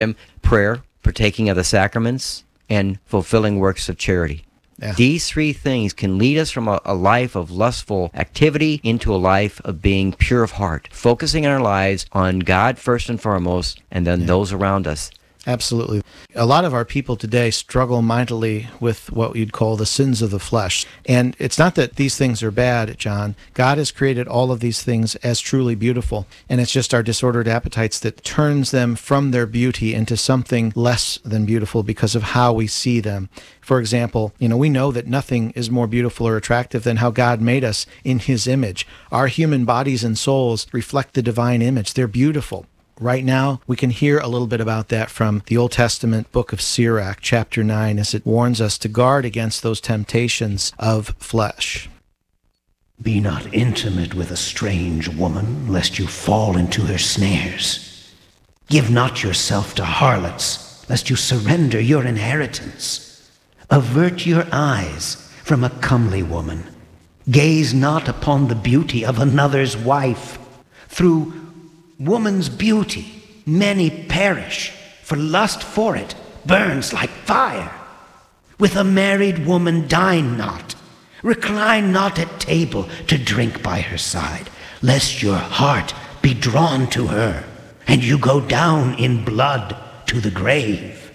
Prayer, partaking of the sacraments, and fulfilling works of charity. Yeah. These three things can lead us from a life of lustful activity into a life of being pure of heart, focusing our lives on God first and foremost, and then those around us. Absolutely. A lot of our people today struggle mightily with what you'd call the sins of the flesh. And it's not that these things are bad, John. God has created all of these things as truly beautiful. And it's just our disordered appetites that turns them from their beauty into something less than beautiful because of how we see them. For example, we know that nothing is more beautiful or attractive than how God made us in His image. Our human bodies and souls reflect the divine image. They're beautiful. Right now, we can hear a little bit about that from the Old Testament book of Sirach, chapter 9, as it warns us to guard against those temptations of flesh. Be not intimate with a strange woman, lest you fall into her snares. Give not yourself to harlots, lest you surrender your inheritance. Avert your eyes from a comely woman. Gaze not upon the beauty of another's wife. Through woman's beauty, many perish, for lust for it burns like fire. With a married woman dine not, recline not at table to drink by her side, lest your heart be drawn to her, and you go down in blood to the grave.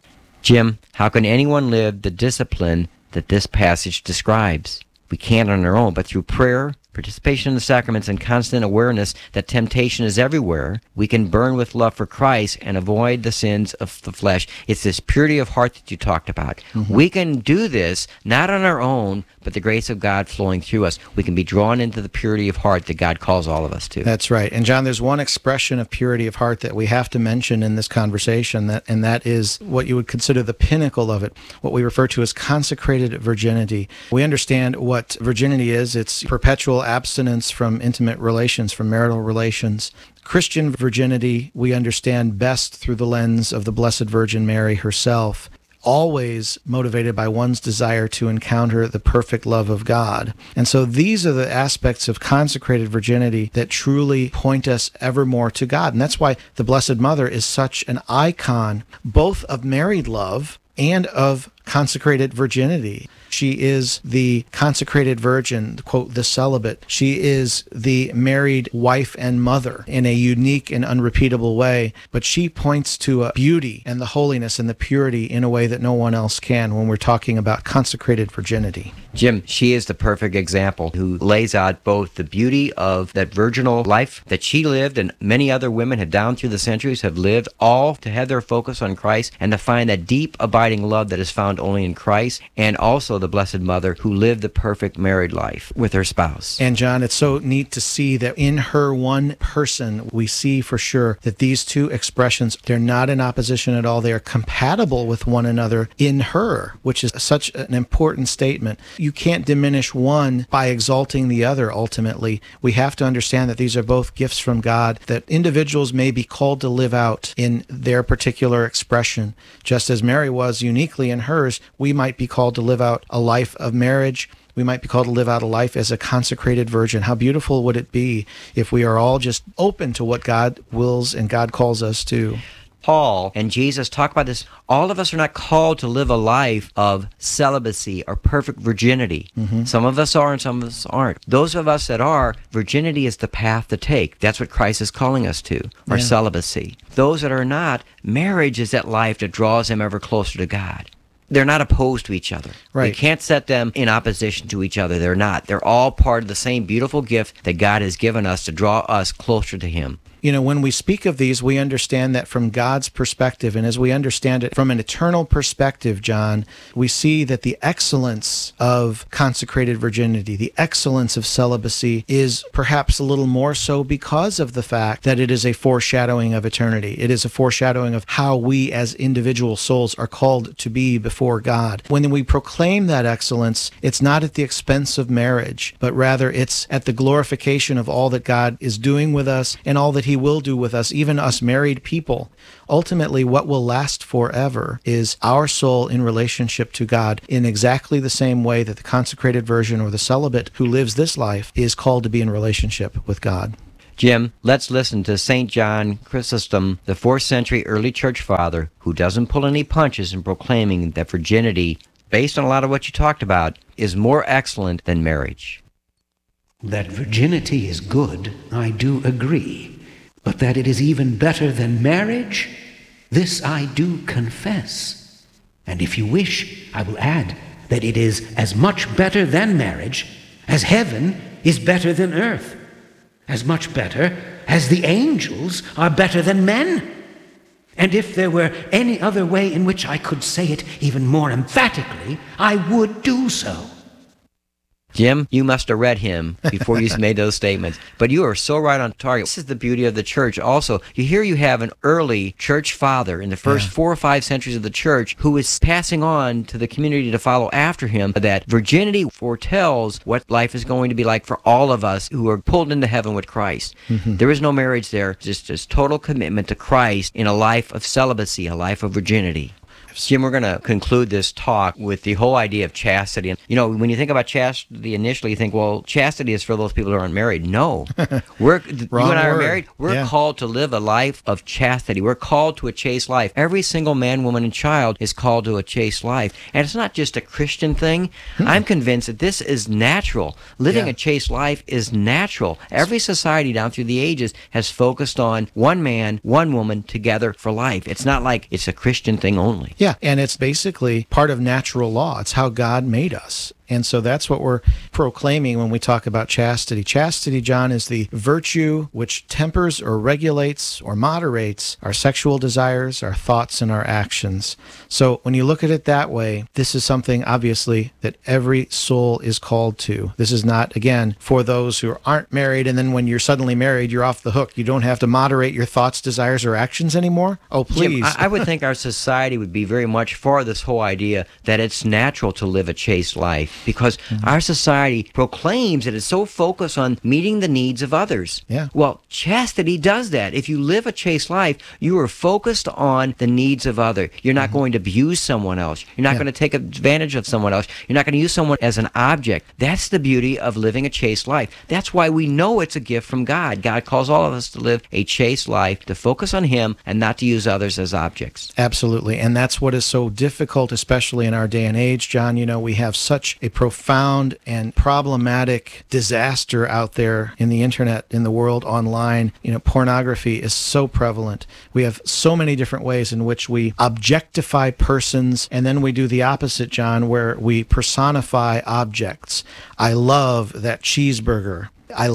Jim, how can anyone live the discipline that this passage describes? We can't on our own, but through prayer, participation in the sacraments, and constant awareness that temptation is everywhere, we can burn with love for Christ and avoid the sins of the flesh. It's this purity of heart that you talked about. Mm-hmm. We can do this not on our own, but the grace of God flowing through us. We can be drawn into the purity of heart that God calls all of us to. That's right. And John, there's one expression of purity of heart that we have to mention in this conversation, and that is what you would consider the pinnacle of it, what we refer to as consecrated virginity. We understand what virginity is. It's perpetual abstinence from intimate relations, from marital relations. Christian virginity, we understand best through the lens of the Blessed Virgin Mary herself, always motivated by one's desire to encounter the perfect love of God. And so these are the aspects of consecrated virginity that truly point us evermore to God. And that's why the Blessed Mother is such an icon, both of married love and of consecrated virginity. She is the consecrated virgin, quote, the celibate. She is the married wife and mother in a unique and unrepeatable way, but she points to a beauty and the holiness and the purity in a way that no one else can when we're talking about consecrated virginity. Jim, she is the perfect example who lays out both the beauty of that virginal life that she lived and many other women have down through the centuries have lived, all to have their focus on Christ and to find that deep abiding love that is found only in Christ, and also the Blessed Mother who lived the perfect married life with her spouse. And John, it's so neat to see that in her one person, we see for sure that these two expressions, they're not in opposition at all. They are compatible with one another in her, which is such an important statement. You can't diminish one by exalting the other, ultimately. We have to understand that these are both gifts from God that individuals may be called to live out in their particular expression. Just as Mary was uniquely in hers, we might be called to live out a life of marriage. We might be called to live out a life as a consecrated virgin. How beautiful would it be if we are all just open to what God wills and God calls us to? Paul and Jesus talk about this. All of us are not called to live a life of celibacy or perfect virginity. Mm-hmm. Some of us are and some of us aren't. Those of us that are, virginity is the path to take. That's what Christ is calling us to, or celibacy. Those that are not, marriage is that life that draws them ever closer to God. They're not opposed to each other. Right. We can't set them in opposition to each other. They're not. They're all part of the same beautiful gift that God has given us to draw us closer to Him. You know, when we speak of these, we understand that from God's perspective, and as we understand it from an eternal perspective, John, we see that the excellence of consecrated virginity, the excellence of celibacy is perhaps a little more so because of the fact that it is a foreshadowing of eternity. It is a foreshadowing of how we as individual souls are called to be before God. When we proclaim that excellence, it's not at the expense of marriage, but rather it's at the glorification of all that God is doing with us and all that He will do with us, even us married people. Ultimately, what will last forever is our soul in relationship to God in exactly the same way that the consecrated virgin or the celibate who lives this life is called to be in relationship with God. Jim, let's listen to St. John Chrysostom, the 4th century early church father, who doesn't pull any punches in proclaiming that virginity, based on a lot of what you talked about, is more excellent than marriage. That virginity is good, I do agree. But that it is even better than marriage, this I do confess. And if you wish, I will add that it is as much better than marriage as heaven is better than earth. As much better as the angels are better than men. And if there were any other way in which I could say it even more emphatically, I would do so. Jim, you must have read him before you made those statements. But you are so right on target. This is the beauty of the church. Also, you have an early church father in the first 4 or 5 centuries of the church who is passing on to the community to follow after him that virginity foretells what life is going to be like for all of us who are pulled into heaven with Christ. Mm-hmm. There is no marriage there, just total commitment to Christ in a life of celibacy, a life of virginity. Jim, we're going to conclude this talk with the whole idea of chastity. And, when you think about chastity initially, you think, well, chastity is for those people who aren't married. No. You and I are married. We're called to live a life of chastity. We're called to a chaste life. Every single man, woman, and child is called to a chaste life. And it's not just a Christian thing. I'm convinced that this is natural. Living a chaste life is natural. Every society down through the ages has focused on one man, one woman together for life. It's not like it's a Christian thing only. Yeah, and it's basically part of natural law. It's how God made us. And so that's what we're proclaiming when we talk about chastity. Chastity, John, is the virtue which tempers or regulates or moderates our sexual desires, our thoughts, and our actions. So when you look at it that way, this is something, obviously, that every soul is called to. This is not, again, for those who aren't married, and then when you're suddenly married, you're off the hook. You don't have to moderate your thoughts, desires, or actions anymore. Oh, please. Jim, I would think our society would be very much for this whole idea that it's natural to live a chaste life. Because our society proclaims that it's so focused on meeting the needs of others. Yeah. Well, chastity does that. If you live a chaste life, you are focused on the needs of others. You're not going to abuse someone else. You're not going to take advantage of someone else. You're not going to use someone as an object. That's the beauty of living a chaste life. That's why we know it's a gift from God. God calls all of us to live a chaste life, to focus on Him and not to use others as objects. Absolutely. And that's what is so difficult, especially in our day and age, John. We have such a profound and problematic disaster out there in the internet, in the world, online. Pornography is so prevalent. We have so many different ways in which we objectify persons, and then we do the opposite, John, where we personify objects. I love that cheeseburger.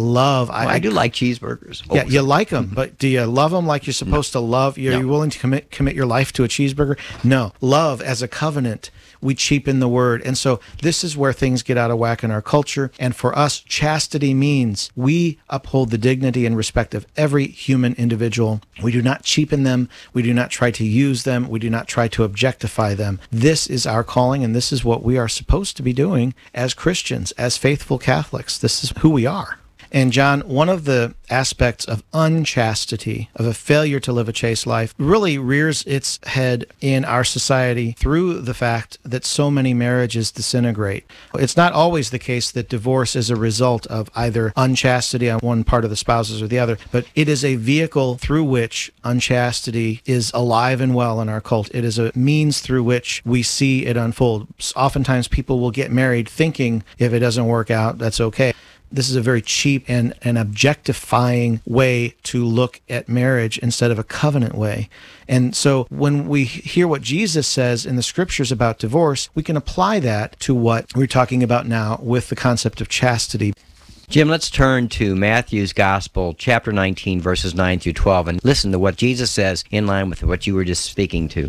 I do like cheeseburgers. Yeah, you like them, but do you love them like you're supposed to love? Are you willing to commit your life to a cheeseburger? No. Love as a covenant. We cheapen the word. And so this is where things get out of whack in our culture. And for us, chastity means we uphold the dignity and respect of every human individual. We do not cheapen them. We do not try to use them. We do not try to objectify them. This is our calling, and this is what we are supposed to be doing as Christians, as faithful Catholics. This is who we are. And John, one of the aspects of unchastity, of a failure to live a chaste life, really rears its head in our society through the fact that so many marriages disintegrate. It's not always the case that divorce is a result of either unchastity on one part of the spouses or the other, but it is a vehicle through which unchastity is alive and well in our cult. It is a means through which we see it unfold. Oftentimes people will get married thinking if it doesn't work out, that's okay. This is a very cheap and objectifying way to look at marriage instead of a covenant way. And so when we hear what Jesus says in the scriptures about divorce, we can apply that to what we're talking about now with the concept of chastity. Jim, let's turn to Matthew's Gospel, chapter 19, verses 9 through 12, and listen to what Jesus says in line with what you were just speaking to.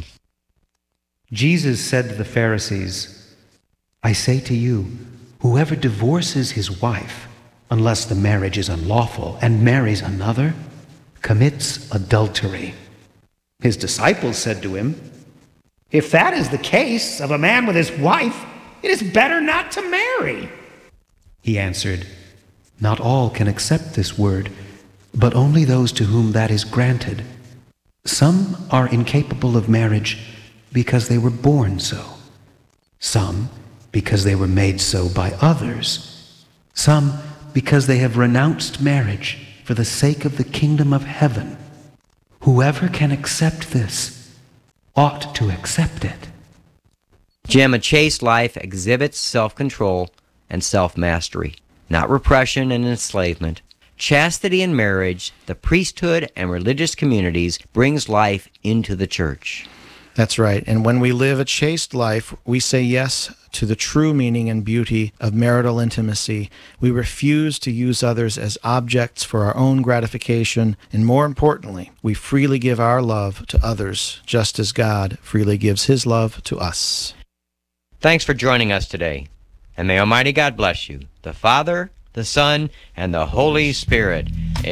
Jesus said to the Pharisees, I say to you, whoever divorces his wife, unless the marriage is unlawful, and marries another, commits adultery. His disciples said to him, if that is the case of a man with his wife, it is better not to marry. He answered, not all can accept this word, but only those to whom that is granted. Some are incapable of marriage because they were born so. Some because they were made so by others. Some because they have renounced marriage for the sake of the kingdom of heaven. Whoever can accept this ought to accept it. Jim, a chaste life exhibits self-control and self-mastery, not repression and enslavement. Chastity in marriage, the priesthood, and religious communities brings life into the church. That's right. And when we live a chaste life, we say yes to the true meaning and beauty of marital intimacy. We refuse to use others as objects for our own gratification. And more importantly, we freely give our love to others, just as God freely gives his love to us. Thanks for joining us today. And may Almighty God bless you, the Father, the Son, and the Holy Spirit.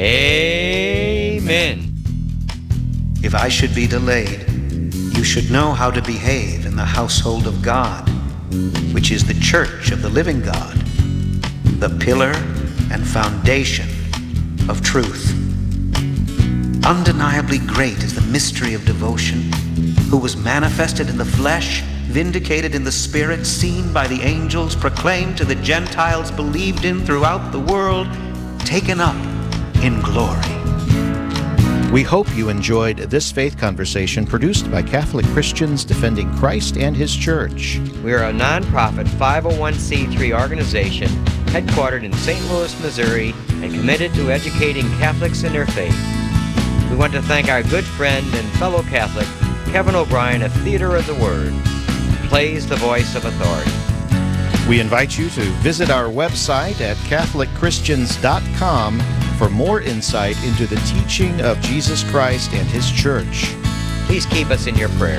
Amen. If I should be delayed, you should know how to behave in the household of God, which is the church of the living God, the pillar and foundation of truth. Undeniably great is the mystery of devotion, who was manifested in the flesh, vindicated in the Spirit, seen by the angels, proclaimed to the Gentiles, believed in throughout the world, taken up in glory. We hope you enjoyed this faith conversation produced by Catholic Christians defending Christ and his church. We are a nonprofit 501c3 organization headquartered in St. Louis, Missouri, and committed to educating Catholics in their faith. We want to thank our good friend and fellow Catholic, Kevin O'Brien of Theater of the Word, who plays the voice of authority. We invite you to visit our website at CatholicChristians.com for more insight into the teaching of Jesus Christ and his church. Please keep us in your prayer.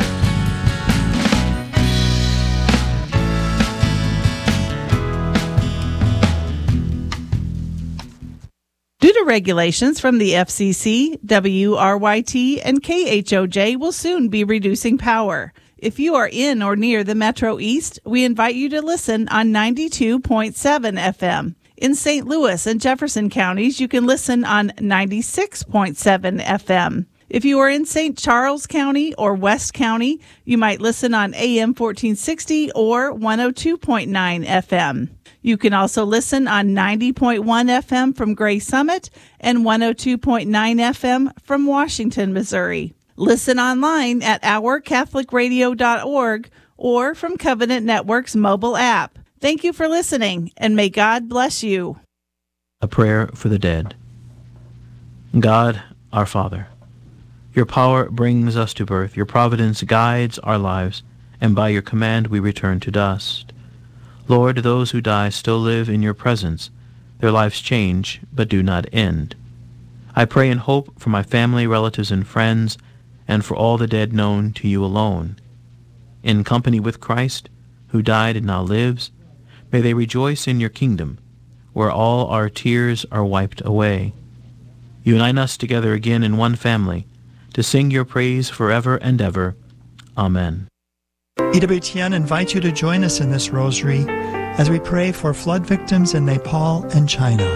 Due to regulations from the FCC, WRYT and KHOJ will soon be reducing power. If you are in or near the Metro East, we invite you to listen on 92.7 FM. In St. Louis and Jefferson counties, you can listen on 96.7 FM. If you are in St. Charles County or West County, you might listen on AM 1460 or 102.9 FM. You can also listen on 90.1 FM from Gray Summit and 102.9 FM from Washington, Missouri. Listen online at ourcatholicradio.org or from Covenant Network's mobile app. Thank you for listening, and may God bless you. A prayer for the dead. God, our Father, your power brings us to birth, your providence guides our lives, and by your command we return to dust. Lord, those who die still live in your presence. Their lives change, but do not end. I pray and hope for my family, relatives, and friends, and for all the dead known to you alone. In company with Christ, who died and now lives, may they rejoice in your kingdom, where all our tears are wiped away. Unite us together again in one family, to sing your praise forever and ever. Amen. EWTN invites you to join us in this rosary as we pray for flood victims in Nepal and China.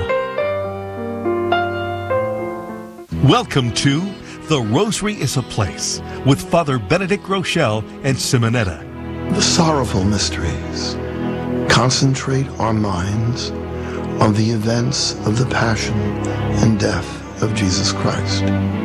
Welcome to The Rosary is a Place with Father Benedict Rochelle and Simonetta. The sorrowful mysteries concentrate our minds on the events of the passion and death of Jesus Christ.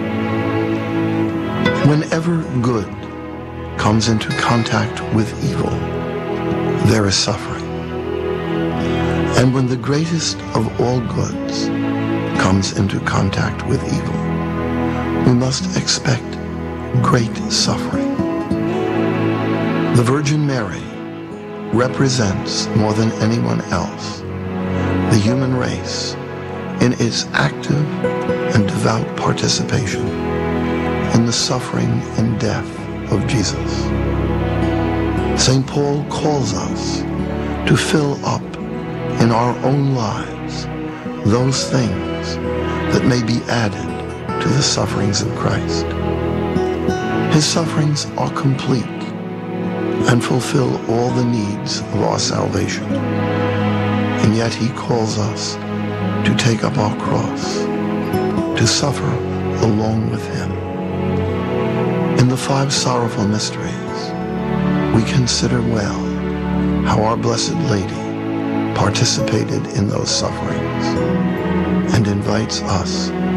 Whenever good comes into contact with evil, there is suffering. And when the greatest of all goods comes into contact with evil, we must expect great suffering. The Virgin Mary represents more than anyone else the human race in its active and devout participation in the suffering and death of Jesus. St. Paul calls us to fill up in our own lives those things that may be added to the sufferings of Christ. His sufferings are complete and fulfill all the needs of our salvation. And yet he calls us to take up our cross, to suffer along with him. In the 5 sorrowful mysteries, we consider well how our Blessed Lady participated in those sufferings and invites us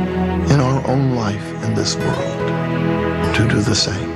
in our own life in this world to do the same.